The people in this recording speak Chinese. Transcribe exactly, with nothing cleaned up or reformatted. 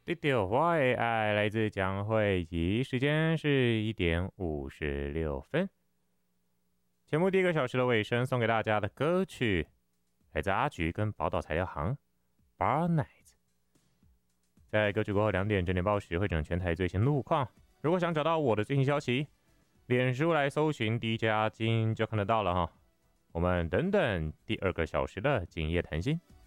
第六话的爱来自江惠仪，时间是一点五十六分。节目第一个小时的尾声，送给大家的歌曲来自阿菊跟宝岛材料行 Bar Night。在歌曲过后两点整点报时会整全台最新路况。如果想找到我的最新消息，脸书来搜寻 D J 阿金就看得到了哈。我们等等第二个小时的今夜谈心。